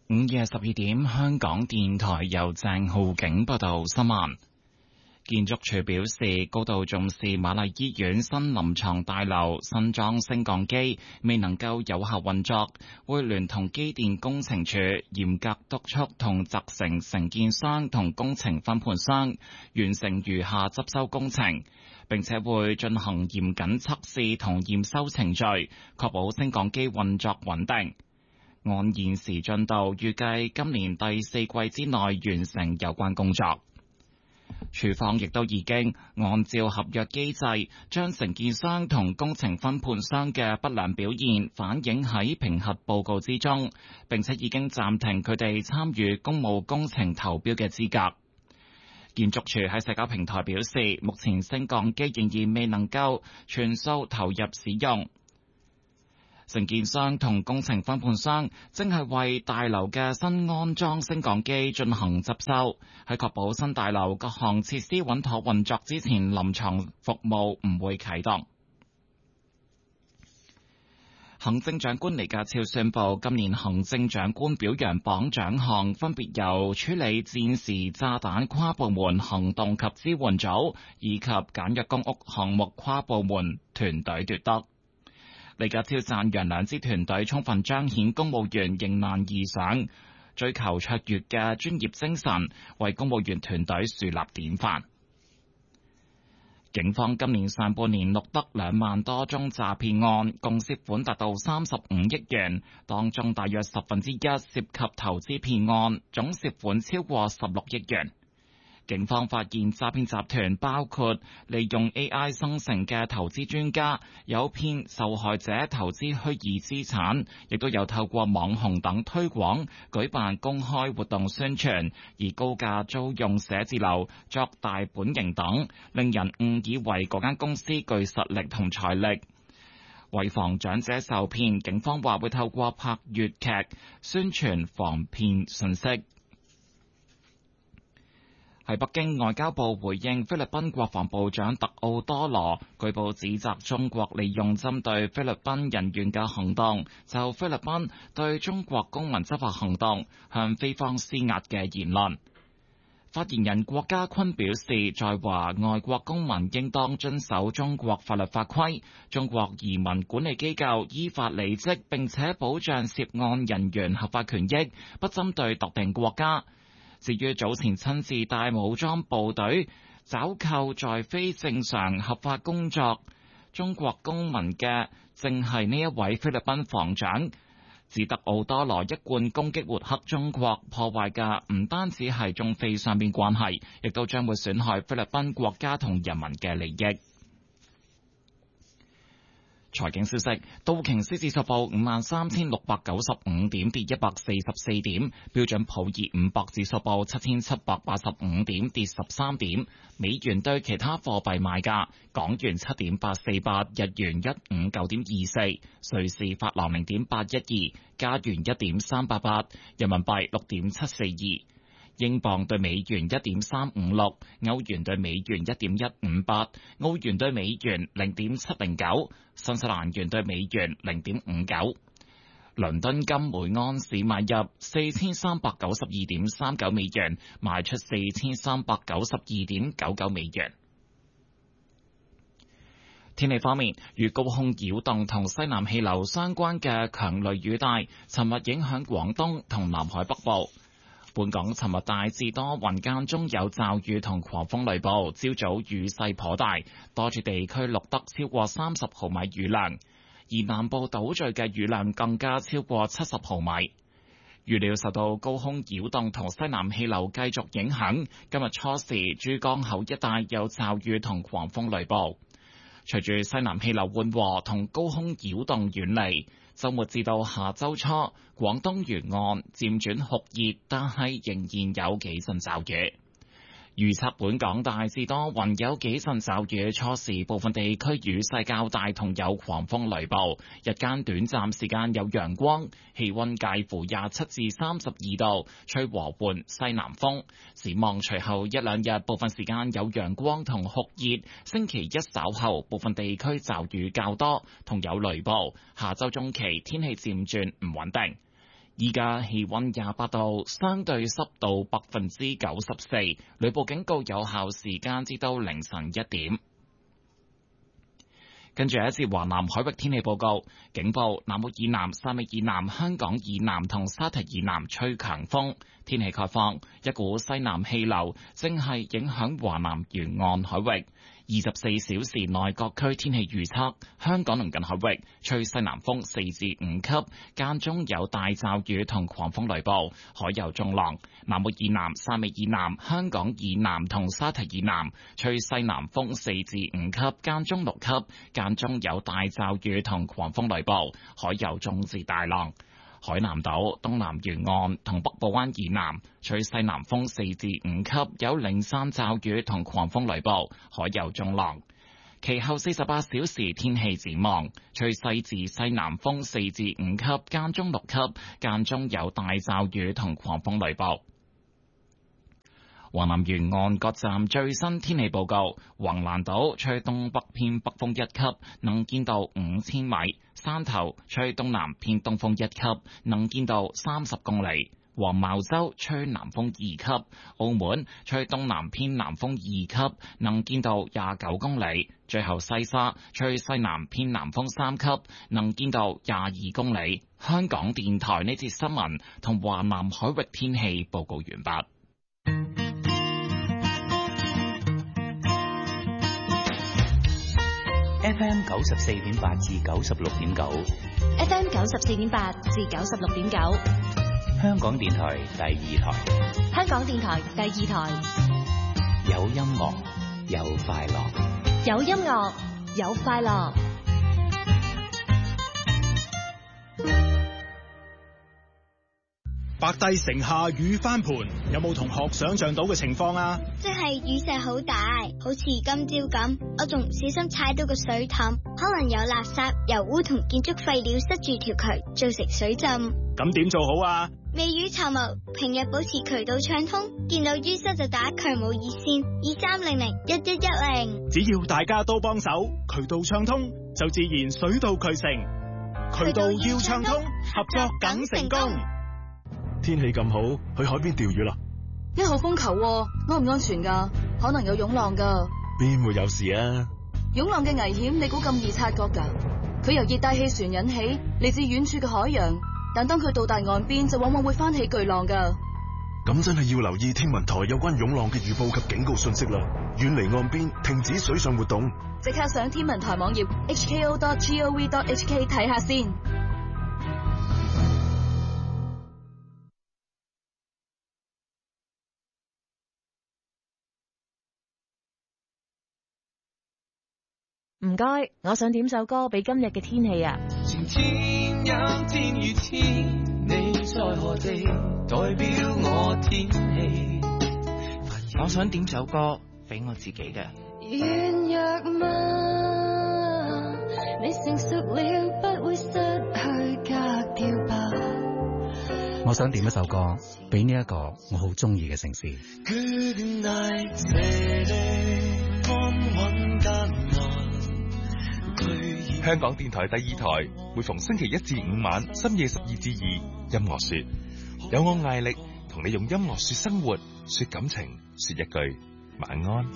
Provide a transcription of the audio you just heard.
午夜12點，香港電台由鄭浩景報道新聞。建築署表示，高度重視瑪麗醫院新臨床大樓新裝升降機未能夠有效運作，會聯同機電工程署嚴格督促同責成承建商同工程分判商完成餘下執修工程，並且會進行嚴謹測試同驗收程序，確保升降機運作穩定。按現時進度，預計今年第4季之內完成有關工作。署方亦都已經按照合約機制，將承建商同工程分判商嘅不良表現反映喺評核報告之中，並且已經暫停佢哋參與公務工程投標嘅資格。建築署喺社交平台表示，目前升降機仍然未能夠全數投入使用。承建商同工程分判商正係為大樓嘅新安裝升降機進行執修，喺確保新大樓各項設施穩妥運作之前，臨床服務唔會啟動。行政長官李家超宣布，今年行政長官表揚榜獎項分別由處理戰時炸彈跨部門行動及支援組以及簡約公屋項目跨部門團隊奪得。李家超讚揚兩支團隊充分彰顯公務員迎難而上、追求卓越嘅專業精神，為公務員團隊樹立典範。警方今年上半年錄得2萬多宗詐騙案，共涉款達到35億元，當中大約1/10涉及投資騙案，總涉款超過16億元。警方發現詐騙集團包括利用 AI 生成嘅投資專家，誘騙受害者投資虛擬資產，亦都有透過網紅等推廣，舉辦公開活動宣傳，而高價租用寫字樓作大本營等，令人誤以為嗰間公司具實力同財力。為防長者受騙，警方話會透過拍粵劇宣傳防騙信息。喺北京，外交部回應菲律賓國防部長特奧多羅據報指責中國利用針對菲律賓人員嘅行動，就菲律賓對中國公民執法行動向菲方施壓嘅言論。發言人郭家坤表示，在華外國公民應當遵守中國法律法規，中國移民管理機構依法履職，並且保障涉案人員合法權益，不針對特定國家。至於早前親自帶武裝部隊抓扣在非正常合法工作中國公民嘅，正係呢一位菲律賓防長。指特奧多羅一貫攻擊抹黑中國，破壞嘅唔單止係中菲雙邊關係，亦都將會損害菲律賓國家同人民嘅利益。財經消息，道瓊斯指數報53,695點，跌144點；標準普爾500指數報7,785點，跌13點。美元對其他貨幣賣價：港元7.848，日元159.24，瑞士法郎0.812，加元1.388，人民幣6.742。英鎊對美元1.356，歐元對美元1.158，澳元對美元0.709，新西蘭元對美元0.59。倫敦金每盎司買入4392.39美元，賣出4392.99美元。天氣方面，與高空擾動同西南氣流相關嘅強雷雨帶，尋日影響廣東同南海北部。本港尋日大致多雲，間中有驟雨同狂風雷暴，朝早雨勢頗大，多處地區錄得超過30毫米雨量，而南部島嶼嘅雨量更加超過70毫米。預料受到高空擾動同西南氣流繼續影響，今日初時珠江口一帶有驟雨同狂風雷暴。隨住西南氣流緩和同高空擾動遠離，週末至到下週初，廣東沿岸漸轉酷熱，但係仍然有幾陣驟雨。預測本港大致多雲，有幾陣驟雨，初時部分地區雨勢較大，同有狂風雷暴。日間短暫時間有陽光，氣溫介乎27至32度，吹和緩西南風。展望隨後一兩日，部分時間有陽光同酷熱。星期一稍後，部分地區驟雨較多，同有雷暴。下周中期天氣漸轉唔穩定。 依家氣溫28度，相對濕度94%，雷暴警告有效時間至到凌晨1點。跟住一節華南海域天氣報告，警報：南澳以南、汕尾以南、香港以南同沙堤以南吹強風。天氣概況：一股西南氣流正係影響華南沿岸海域。24小時內各區天氣預測：香港鄰近海域吹西南風4至5級，間中有大驟雨同狂風雷暴，海有中浪。南澳以南、汕尾以南、香港以南同沙堤以南吹西南風4至5級，間中6級，間中有大驟雨同狂風雷暴，海有中至大浪。海南島東南沿岸同北部灣以南吹西南風4至5級，有零散驟雨同狂風雷暴，海有中浪。其後48小時天氣展望，吹西至西南風4至5級，間中6級，間中有大驟雨同狂風雷暴。華南沿岸各站最新天氣報告：橫瀾島吹東北偏北風1級，能見度5000米；汕頭吹東南偏東風1級，能見度30公里；黃茅洲吹南風2級；澳門吹東南偏南風2級，能見度29公里；最後西沙吹西南偏南風3級，能見度22公里。香港電台呢節新聞同華南海域天氣報告完畢。 FM 94.8至96.9 ，FM 94.8至96.9， 香港電台第2台， 香港電台第2台， 有音樂有快樂， 有音樂有快樂。 白帝城下雨翻盤，有冇同學想象到嘅情況啊？ 即係雨勢好大，好似今朝咁，我仲唔小心踩到個水凼，可能有垃圾、油污同建築廢料塞住條渠，造成水浸。 咁點做好啊？ 未雨綢繆，平日保持渠道暢通，見到淤塞就打渠務熱線23001110。 只要大家都幫手，渠道暢通就自然水到渠成。渠道要暢通，合作梗成功。 天氣咁好，去海邊釣魚啦 ！1號風球，安唔安全噶？可能有湧浪噶。 邊會有事啊？ 湧浪嘅危險，你估咁易察覺噶？佢由熱帶氣旋引起，嚟自遠處嘅海洋，但當佢到達岸邊，就往往會翻起巨浪噶。 咁真係要留意天文台有關湧浪嘅預報及警告信息啦！遠離岸邊，停止水上活動。 即刻上天文台網頁 hko.gov.hk 睇下先。 唔該，我想點首歌俾今日嘅天氣啊！ 前天陰天雨天，你在何地？代表我天氣。我想點首歌俾我自己嘅。 軟弱嗎？你成熟了，不會失去格調吧？ 我想點一首歌俾呢一個我好中意嘅城市。 香港電台第2台，每逢星期1至5晚深夜12至2，音樂說，有我艾力同你用音樂說生活，說感情，說一句晚安。